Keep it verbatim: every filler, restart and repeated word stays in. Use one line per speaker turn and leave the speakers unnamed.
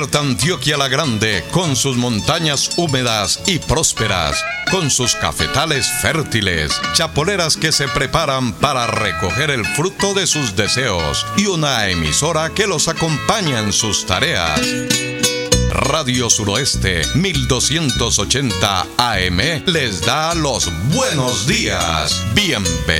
Antioquia la Grande, con sus montañas húmedas y prósperas, con sus cafetales fértiles, chapoleras que se preparan para recoger el fruto de sus deseos y una emisora que los acompaña en sus tareas. Radio Suroeste mil doscientos ochenta A M les da los buenos días. Bienvenidos.